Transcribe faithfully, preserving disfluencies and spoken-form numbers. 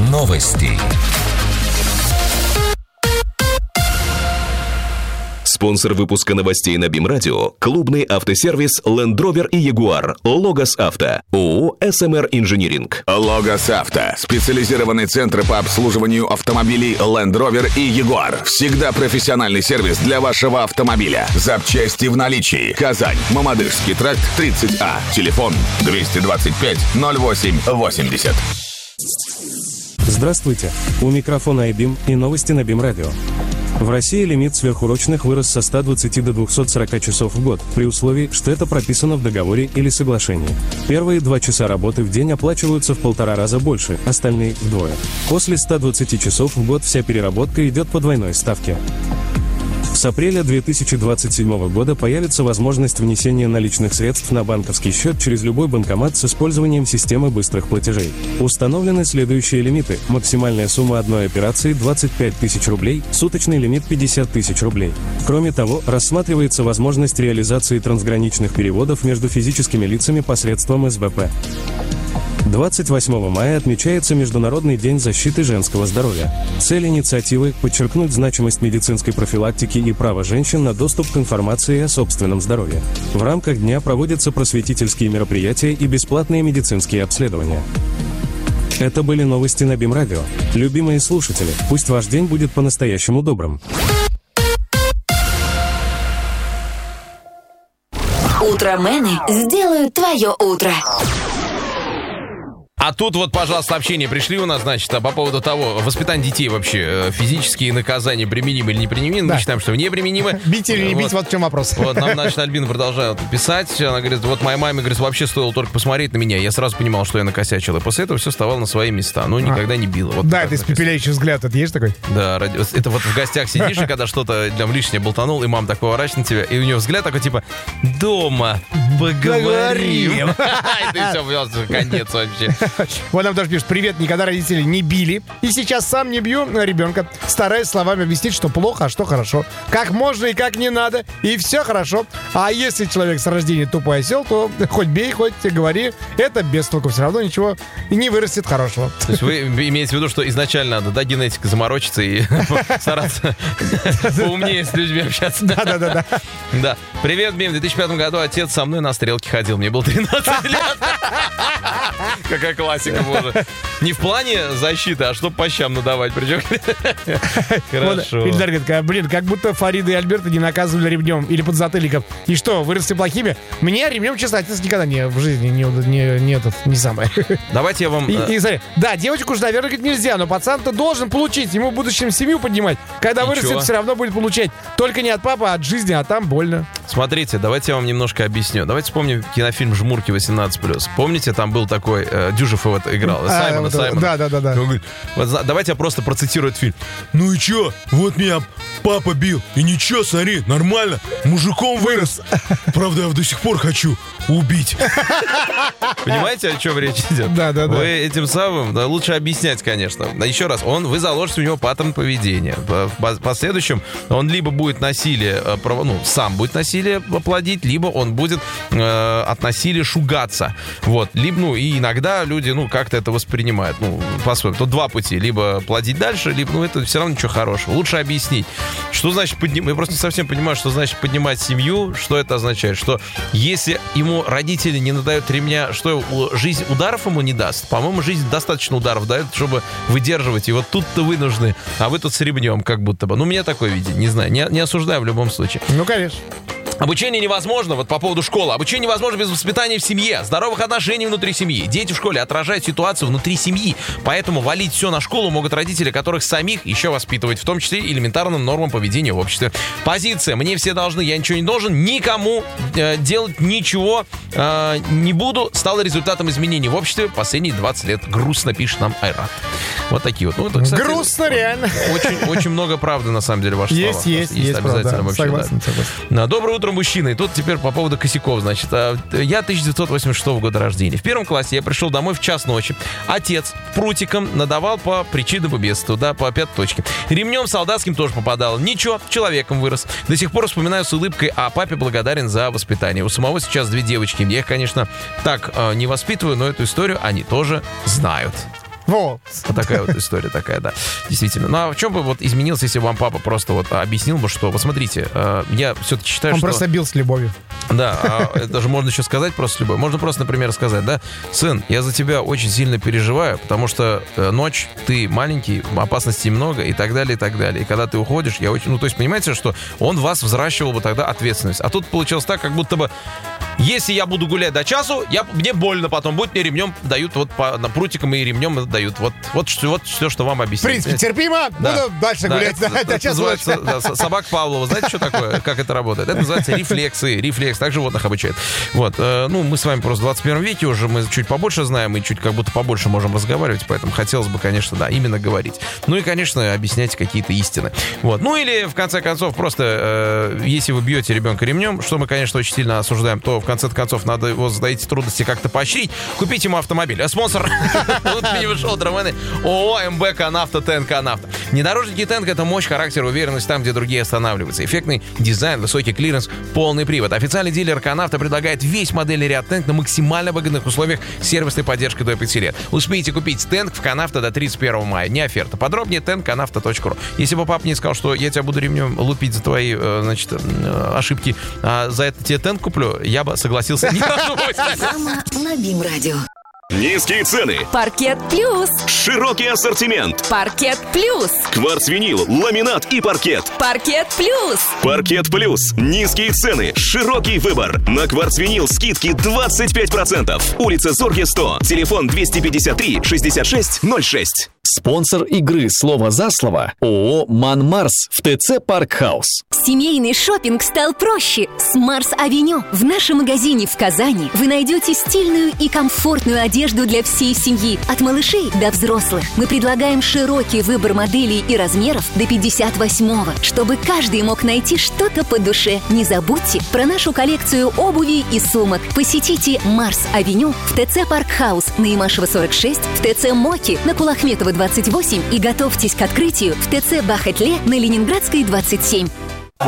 Новости. Спонсор выпуска новостей на БИМ-радио – клубный автосервис Land Rover и Jaguar. Логос Авто. ООО эс эм эр Инжиниринг. Логос Авто. Специализированный центр по обслуживанию автомобилей Land Rover и Jaguar. Всегда профессиональный сервис для вашего автомобиля. Запчасти в наличии. Казань. Мамадышский тракт, тридцать А. Телефон двести двадцать пять ноль восемь восемьдесят. Здравствуйте. У микрофона iBeam и новости на БИМ-радио. В России лимит сверхурочных вырос со ста двадцати до двухсот сорока часов в год, при условии, что это прописано в договоре или соглашении. Первые два часа работы в день оплачиваются в полтора раза больше, остальные – вдвое. После ста двадцати часов в год вся переработка идет по двойной ставке. С апреля две тысячи двадцать седьмого года появится возможность внесения наличных средств на банковский счет через любой банкомат с использованием системы быстрых платежей. Установлены следующие лимиты. Максимальная сумма одной операции – двадцать пять тысяч рублей, суточный лимит – пятьдесят тысяч рублей. Кроме того, рассматривается возможность реализации трансграничных переводов между физическими лицами посредством эс бэ пэ. двадцать восьмого мая отмечается Международный день защиты женского здоровья. Цель инициативы – подчеркнуть значимость медицинской профилактики и права женщин на доступ к информации о собственном здоровье. В рамках дня проводятся просветительские мероприятия и бесплатные медицинские обследования. Это были новости на БИМ-радио. Любимые слушатели, пусть ваш день будет по-настоящему добрым. Утромены сделают твое утро. А тут вот, пожалуйста, сообщения пришли у нас, значит, по поводу того, воспитание детей вообще, физические наказания применимы или неприменимы. Да. Мы считаем, что неприменимы. Бить или не вот. бить, вот в чем вопрос. Вот нам, значит, Альбина продолжает писать. Она говорит, вот моя мама, говорит, вообще стоило только посмотреть на меня. Я сразу понимал, что я накосячил. И после этого все вставало на свои места. Ну, никогда а. не била. Вот да, это испепеляющий взгляд. Это есть такой? Да, ради... это вот в гостях сидишь, и когда что-то там лишнее болтанул, и мама так поворачивает на тебя, и у нее взгляд такой, типа, дома поговорим. И ты все, конец вообще. Вот нам тоже пишут, привет, никогда родители не били. И сейчас сам не бью ребенка, стараясь словами объяснить, что плохо, а что хорошо. Как можно и как не надо, и все хорошо. А если человек с рождения тупой осел, то хоть бей, хоть говори, это без толку, все равно ничего не вырастет хорошего. То есть вы имеете в виду, что изначально надо, да, генетика заморочиться и стараться поумнее с людьми общаться. Да-да-да. Да. Привет, Бим, в две тысячи пятом году отец со мной на стрелке ходил, мне было тринадцать лет. Какая классика, боже. Не в плане защиты, а чтобы по щам надавать. Причем хорошо. Ильдар говорит, блин, как будто Фарида и Альберта не наказывали ремнем или подзатыльником. И что, выросли плохими? Мне ремнем, честно, отец никогда не в жизни не, не, не, этот, не самое. Давайте я вам... И, и, смотри, да, девочку же, наверное, говорит, нельзя, но пацан-то должен получить. Ему в будущем семью поднимать. Когда вырастет, все равно будет получать. Только не от папы, а от жизни, а там больно. Смотрите, давайте я вам немножко объясню. Давайте вспомним кинофильм «Жмурки восемнадцать плюс». Помните, там был такой, э, Дюжев его играл, а, Саймона, вот, Саймона. Да, да, да, да. Он говорит, вот, давайте я просто процитирую этот фильм. Ну и чё? Вот меня папа бил. И ничего, смотри, нормально. Мужиком вырос. Правда, я до сих пор хочу убить. Понимаете, о чем речь идет? Да, да, да. Вы этим самым, да, лучше объяснять, конечно. Еще раз, он, вы заложите у него паттерн поведения. В последующем он либо будет насилие, ну, сам будет насилие плодить, либо он будет э, от насилия шугаться. Вот. Либо, ну, и иногда люди, ну, как-то это воспринимают. Ну, по-своему. Тут два пути. Либо плодить дальше, либо, ну, это все равно ничего хорошего. Лучше объяснить. Что значит поднимать? Я просто не совсем понимаю, что значит поднимать семью. Что это означает? Что если ему родители не надают ремня, что жизнь ударов ему не даст? По-моему, жизнь достаточно ударов дает, чтобы выдерживать. И вот тут-то вы нужны. А вы тут с ремнем как будто бы. Ну, у меня такое видение. Не знаю. Не, не осуждаю в любом случае. Ну, конечно. Обучение невозможно, вот по поводу школы. Обучение невозможно без воспитания в семье, здоровых отношений внутри семьи. Дети в школе отражают ситуацию внутри семьи, поэтому валить все на школу могут родители, которых самих еще воспитывать, в том числе элементарным нормам поведения в обществе. Позиция «мне все должны, я ничего не должен», никому э, делать ничего э, не буду, стала результатом изменений в обществе последние двадцать лет. Грустно, пишет нам Айрат. Вот такие вот. Ну, это, кстати, грустно, реально. Очень, очень много правды, на самом деле, ваши слова. Есть, есть, есть, обязательно правда. вообще, Согласен, да. согласен. Доброе утро, мужчины. И тут теперь по поводу косяков, значит. Я тысяча девятьсот восемьдесят шестого года рождения. В первом классе я пришел домой в час ночи. Отец прутиком надавал по причинному бедствию, да, по пятой точке. Ремнем солдатским тоже попадал. Ничего, человеком вырос. До сих пор вспоминаю с улыбкой, а папе благодарен за воспитание. У самого сейчас две девочки. Я их, конечно, так э, не воспитываю, но эту историю они тоже знают. Во. Вот такая вот история такая, да. Действительно. Ну, а в чем бы вот изменился, если вам папа просто вот объяснил бы, что, вот смотрите, э, я все-таки считаю, Он что... Он просто бил с любовью. Да, а это же можно еще сказать просто с любой. Можно просто, например, сказать, да, сын, я за тебя очень сильно переживаю, потому что э, ночь, ты маленький, опасностей много и так далее, и так далее. И когда ты уходишь, я очень... Ну, то есть, понимаете, что он в вас взращивал бы тогда ответственность. А тут получилось так, как будто бы если я буду гулять до часу, я, мне больно потом будет, мне ремнем дают, вот по, на прутиком и ремнем дают. Вот, вот, вот все, что вам объяснили. В принципе, терпимо, да. буду дальше да, гулять это, до, до это часу. Называется, да, собак Павлова. Знаете, что такое? Как это работает? Это называется рефлексы. Рефлекс. Так животных обучают. Вот. Ну, мы с вами просто в двадцать первом веке уже, мы чуть побольше знаем и чуть как будто побольше можем разговаривать, поэтому хотелось бы, конечно, да, именно говорить. Ну и, конечно, объяснять какие-то истины. Вот. Ну или, в конце концов, просто, э, если вы бьете ребенка ремнем, что мы, конечно, очень сильно осуждаем, то, в конце концов, надо его за эти трудности как-то поощрить, купить ему автомобиль. А спонсор утреннего шоу «Утромены» ООО МБ «Канавто», ТНК «Нафта». Внедорожники ТНК — это мощь, характер, уверенность там, где другие останавливаются. Эффектный дизайн, высокий клиренс, полный привод. Официальный дилер «Канавто» предлагает весь модельный ряд «Тенк» на максимально выгодных условиях с сервисной поддержкой до пяти лет. Успейте купить «Тенк» в «Канавто» до тридцать первого мая. Не оферта. Подробнее тенк канавто точка ру. Если бы папа не сказал, что я тебя буду ремнем лупить за твои, значит, ошибки, а за это тебе «Тенк» куплю, я бы согласился не раздумывать. Программа на БИМ-радио. Низкие цены, Паркет Плюс. широкий ассортимент, Паркет Плюс. кварцвинил, ламинат и паркет. Паркет Плюс. Паркет Плюс. Низкие цены, широкий выбор. На кварцвинил скидки двадцать пять процентов. Улица Зорге, сто. Телефон двести пятьдесят три шестьдесят шесть ноль шесть. Спонсор игры «Слово за слово» ООО «Ман Марс» в ТЦ Парк Хаус. Семейный шопинг стал проще с Марс-Авеню. В нашем магазине в Казани вы найдете стильную и комфортную одежду для всей семьи, от малышей до взрослых. Мы предлагаем широкий выбор моделей и размеров до пятьдесят восьмого, чтобы каждый мог найти что-то по душе. Не забудьте про нашу коллекцию обуви и сумок. Посетите Марс-Авеню в ТЦ Парк Хаус на Имашева сорок шесть, в ТЦ Моки на Кулахметова двадцать восемь и готовьтесь к открытию в ТЦ Бахетле на Ленинградской двадцать семь.